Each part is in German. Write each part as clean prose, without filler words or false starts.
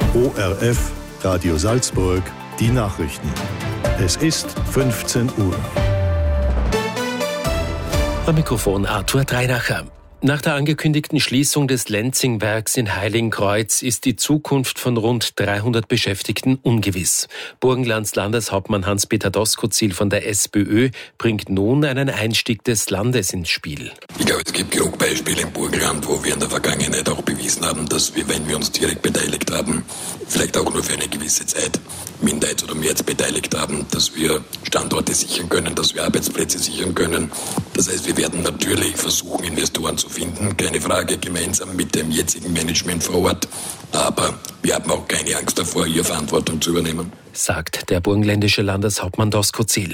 ORF, Radio Salzburg, die Nachrichten. Es ist 15 Uhr. Am Mikrofon Arthur Dreinacher. Nach der angekündigten Schließung des Lenzingwerks in Heiligenkreuz ist die Zukunft von rund 300 Beschäftigten ungewiss. Burgenlands Landeshauptmann Hans-Peter Doskozil von der SPÖ bringt nun einen Einstieg des Landes ins Spiel. Ich glaube, es gibt genug Beispiele im Burgenland, wo wir in der Vergangenheit auch bewiesen haben, dass wir, wenn wir uns direkt beteiligt haben, vielleicht auch nur für eine gewisse Zeit minderheits- oder mehrheitsbeteiligt haben, dass wir Standorte sichern können, dass wir Arbeitsplätze sichern können. Das heißt, wir werden natürlich versuchen, Investoren zu finden, keine Frage, gemeinsam mit dem jetzigen Management vor Ort. Aber wir haben auch keine Angst davor, hier Verantwortung zu übernehmen, sagt der burgenländische Landeshauptmann Doskozil.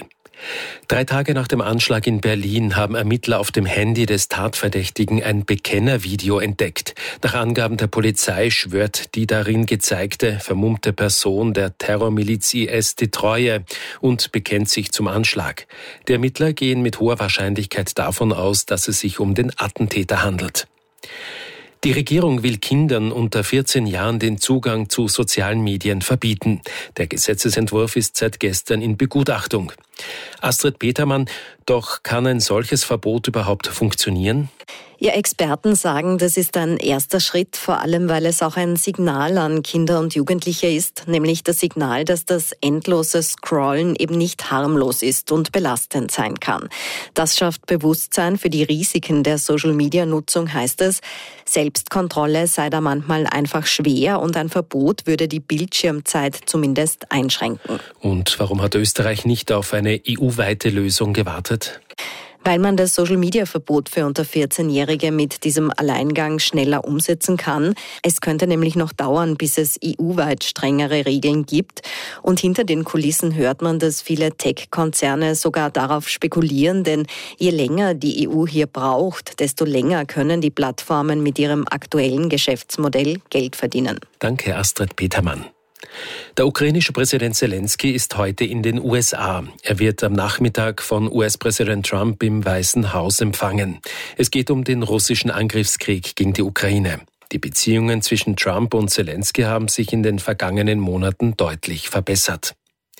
3 Tage nach dem Anschlag in Berlin haben Ermittler auf dem Handy des Tatverdächtigen ein Bekennervideo entdeckt. Nach Angaben der Polizei schwört die darin gezeigte vermummte Person der Terrormiliz IS die Treue und bekennt sich zum Anschlag. Die Ermittler gehen mit hoher Wahrscheinlichkeit davon aus, dass es sich um den Attentäter handelt. Die Regierung will Kindern unter 14 Jahren den Zugang zu sozialen Medien verbieten. Der Gesetzesentwurf ist seit gestern in Begutachtung. Astrid Petermann, doch kann ein solches Verbot überhaupt funktionieren? Ja, Experten sagen, das ist ein erster Schritt, vor allem weil es auch ein Signal an Kinder und Jugendliche ist, nämlich das Signal, dass das endlose Scrollen eben nicht harmlos ist und belastend sein kann. Das schafft Bewusstsein für die Risiken der Social-Media-Nutzung, heißt es. Selbstkontrolle sei da manchmal einfach schwer und ein Verbot würde die Bildschirmzeit zumindest einschränken. Und warum hat Österreich nicht auf eine EU-weite Lösung gewartet? Weil man das Social-Media-Verbot für unter 14-Jährige mit diesem Alleingang schneller umsetzen kann. Es könnte nämlich noch dauern, bis es EU-weit strengere Regeln gibt. Und hinter den Kulissen hört man, dass viele Tech-Konzerne sogar darauf spekulieren, denn je länger die EU hier braucht, desto länger können die Plattformen mit ihrem aktuellen Geschäftsmodell Geld verdienen. Danke, Astrid Petermann. Der ukrainische Präsident Zelensky ist heute in den USA. Er wird am Nachmittag von US-Präsident Trump im Weißen Haus empfangen. Es geht um den russischen Angriffskrieg gegen die Ukraine. Die Beziehungen zwischen Trump und Zelensky haben sich in den vergangenen Monaten deutlich verbessert.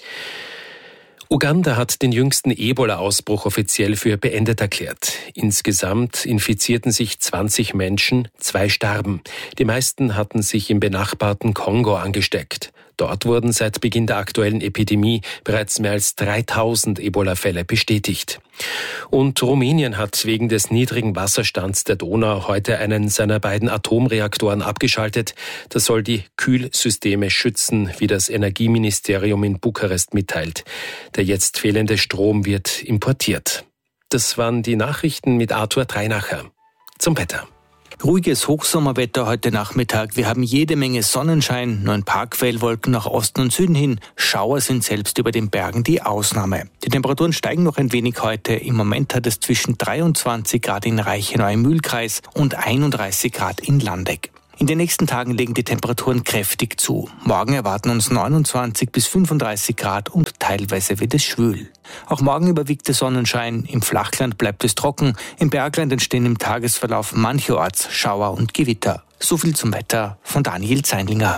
Uganda hat den jüngsten Ebola-Ausbruch offiziell für beendet erklärt. Insgesamt infizierten sich 20 Menschen, 2 starben. Die meisten hatten sich im benachbarten Kongo angesteckt. Dort wurden seit Beginn der aktuellen Epidemie bereits mehr als 3000 Ebola-Fälle bestätigt. Und Rumänien hat wegen des niedrigen Wasserstands der Donau heute einen seiner beiden Atomreaktoren abgeschaltet. Das soll die Kühlsysteme schützen, wie das Energieministerium in Bukarest mitteilt. Der jetzt fehlende Strom wird importiert. Das waren die Nachrichten mit Arthur Dreinacher. Zum Wetter. Ruhiges Hochsommerwetter heute Nachmittag. Wir haben jede Menge Sonnenschein, nur ein paar Quellwolken nach Osten und Süden hin. Schauer sind selbst über den Bergen die Ausnahme. Die Temperaturen steigen noch ein wenig heute. Im Moment hat es zwischen 23 Grad in Reichenau im Mühlkreis und 31 Grad in Landeck. In den nächsten Tagen legen die Temperaturen kräftig zu. Morgen erwarten uns 29 bis 35 Grad und teilweise wird es schwül. Auch morgen überwiegt der Sonnenschein. Im Flachland bleibt es trocken. Im Bergland entstehen im Tagesverlauf mancherorts Schauer und Gewitter. So viel zum Wetter von Daniel Zeinlinger.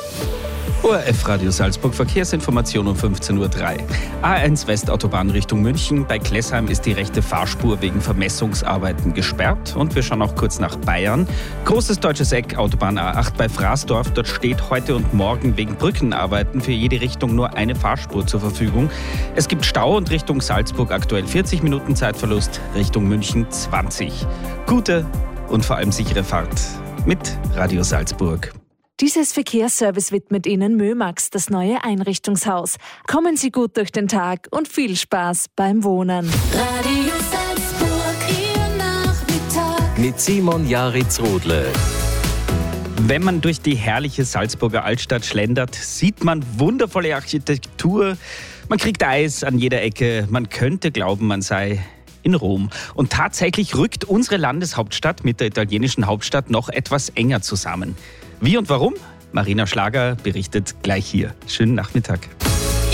ORF Radio Salzburg, Verkehrsinformation um 15.03 Uhr. A1 Westautobahn Richtung München. Bei Klessheim ist die rechte Fahrspur wegen Vermessungsarbeiten gesperrt. Und wir schauen auch kurz nach Bayern. Großes Deutsches Eck, Autobahn A8 bei Fraßdorf. Dort steht heute und morgen wegen Brückenarbeiten für jede Richtung nur eine Fahrspur zur Verfügung. Es gibt Stau und Richtung Salzburg aktuell 40 Minuten Zeitverlust, Richtung München 20. Gute und vor allem sichere Fahrt mit Radio Salzburg. Dieses Verkehrsservice widmet Ihnen Mömax, das neue Einrichtungshaus. Kommen Sie gut durch den Tag und viel Spaß beim Wohnen. Radio Salzburg, Ihr Nachmittag. Mit Simon Jaritz-Rodle. Wenn man durch die herrliche Salzburger Altstadt schlendert, sieht man wundervolle Architektur. Man kriegt Eis an jeder Ecke. Man könnte glauben, man sei in Rom. Und tatsächlich rückt unsere Landeshauptstadt mit der italienischen Hauptstadt noch etwas enger zusammen. Wie und warum? Marina Schlager berichtet gleich hier. Schönen Nachmittag.